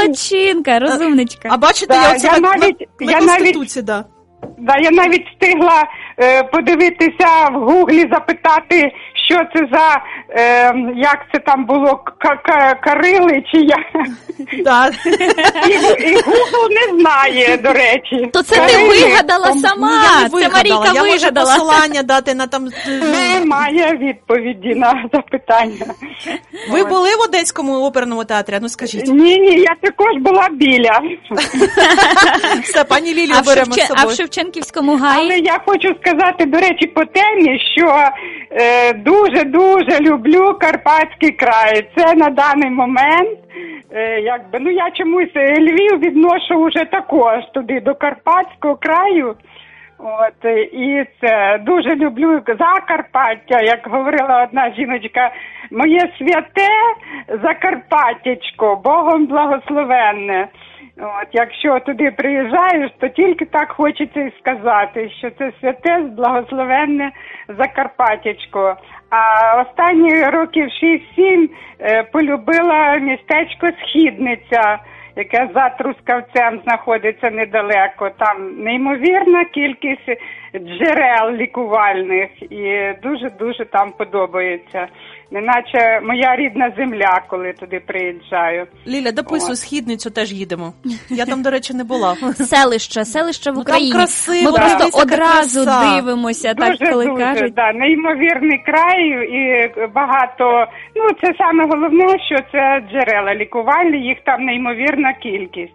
молодчинка, розумничка. А бачите, я Конституції, да. Да, я навіть встигла подивитися в Гуглі, запитати, що це за, як це там було, Карили чи як. Да. І Гугл не знає, до речі. То це ти вигадала сама, це Марійка я вигадала. Я можу посилання дати на там... Немає відповіді на запитання. Ви були в Одеському оперному театрі? Ну скажіть. Ні, я також була біля. Все, пані Лілію беремо з собою. А в Шевченківському гаї? Але я хочу сказати, до речі, по темі, що дуже-дуже люблю Карпатський край. Це на даний момент, я чомусь Львів відношу вже також туди, до Карпатського краю. І це дуже люблю Закарпаття, як говорила одна жіночка, моє святе Закарпаттячко, Богом благословенне. Якщо туди приїжджаєш, то тільки так хочеться і сказати, що це святе, благословенне Закарпаттячко. А останні років 6-7 полюбила містечко Східниця, яке за Трускавцем знаходиться недалеко. Там неймовірна кількість джерел лікувальних і дуже-дуже там подобається. Неначе моя рідна земля, коли туди приїжджаю. Ліля, дописуй, Східницю теж їдемо. Я там, до речі, не була. Селище в Україні. Там красиво. Ми просто одразу дивимося, дуже, так, коли кажуть. Да, неймовірний край і багато, це саме головне, що це джерела лікувальні, їх там неймовірна кількість.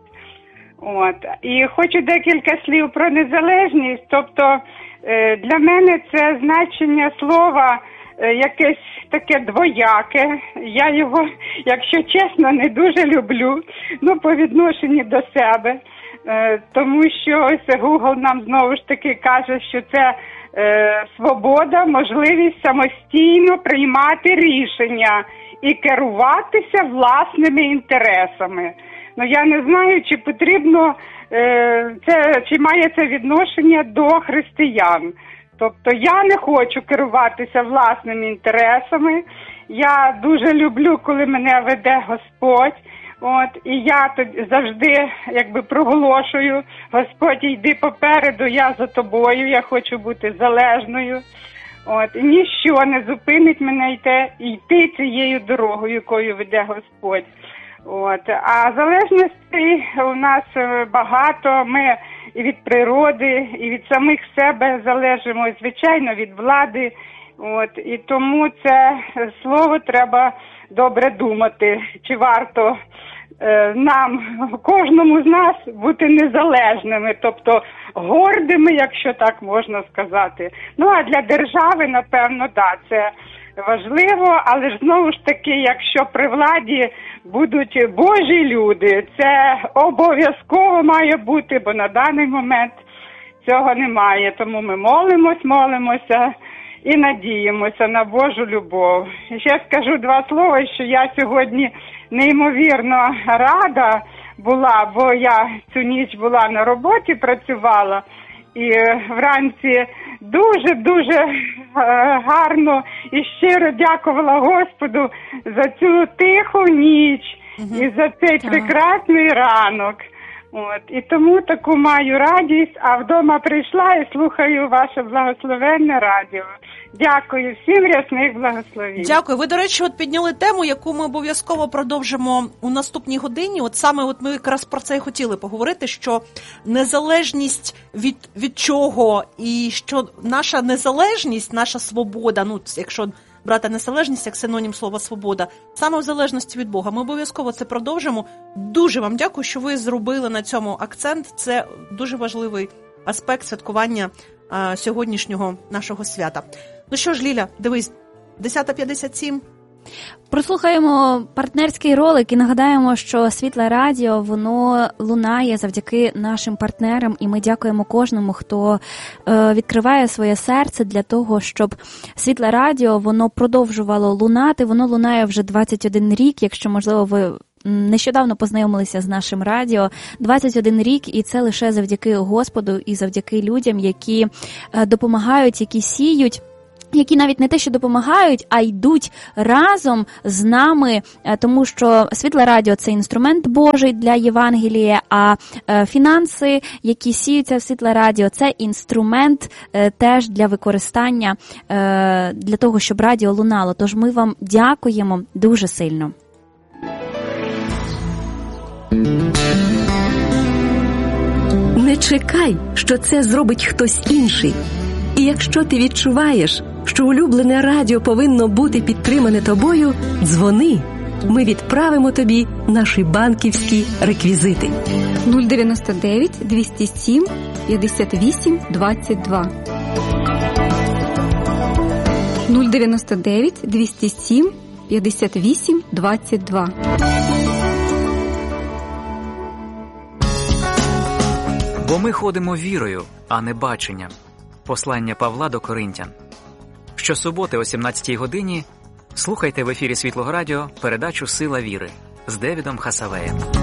І хочу декілька слів про незалежність, тобто для мене це значення слова якесь таке двояке. Я його, якщо чесно, не дуже люблю, по відношенню до себе. Тому що ось Google нам знову ж таки каже, що це свобода, можливість самостійно приймати рішення і керуватися власними інтересами. Я не знаю, чи потрібно, чи має це відношення до християн. Тобто я не хочу керуватися власними інтересами. Я дуже люблю, коли мене веде Господь. І я завжди проголошую: Господь, йди попереду, я за тобою, я хочу бути залежною. І ніщо не зупинить мене йти цією дорогою, якою веде Господь. А залежностей у нас багато. Ми і від природи, і від самих себе залежимо, і, звичайно, від влади. І тому це слово треба добре думати, чи варто нам, кожному з нас, бути незалежними, тобто гордими, якщо так можна сказати. А для держави, напевно, це важливо, але ж знову ж таки, якщо при владі будуть Божі люди, це обов'язково має бути, бо на даний момент цього немає. Тому ми молимося і надіємося на Божу любов. І ще скажу два слова, що я сьогодні неймовірно рада була, бо я цю ніч була на роботі, працювала. І вранці дуже-дуже гарно і щиро дякувала Господу за цю тиху ніч і за цей прекрасний ранок. І тому таку маю радість, а вдома прийшла і слухаю ваше благословенне радіо. Дякую всім, рясних благословень. Дякую. Ви, до речі, підняли тему, яку ми обов'язково продовжимо у наступній годині. Ми якраз про це і хотіли поговорити, що незалежність від чого, і що наша незалежність, наша свобода, якщо брати незалежність як синонім слова свобода, саме в залежності від Бога. Ми обов'язково це продовжимо. Дуже вам дякую, що ви зробили на цьому акцент. Це дуже важливий аспект святкування сьогоднішнього нашого свята. Ну що ж, Ліля, дивись, 10:57. Прослухаємо партнерський ролик і нагадаємо, що Світле Радіо, воно лунає завдяки нашим партнерам, і ми дякуємо кожному, хто відкриває своє серце для того, щоб Світле Радіо, воно продовжувало лунати. Воно лунає вже 21 рік, якщо, можливо, ви нещодавно познайомилися з нашим радіо. 21 рік, і це лише завдяки Господу і завдяки людям, які допомагають, які сіють які навіть не те, що допомагають, а йдуть разом з нами, тому що Світле Радіо – це інструмент Божий для Євангелія, а фінанси, які сіються в Світле Радіо – це інструмент теж для використання, для того, щоб радіо лунало. Тож ми вам дякуємо дуже сильно. Не чекай, що це зробить хтось інший. І якщо ти відчуваєш, що улюблене радіо повинно бути підтримане тобою, дзвони. Ми відправимо тобі наші банківські реквізити. 099 207 58 22. 099 207 58 22. Бо ми ходимо вірою, а не баченням. Послання Павла до Коринтян. Щосуботи о 17-й годині слухайте в ефірі Світлого Радіо передачу «Сила віри» з Девідом Хасавеєм.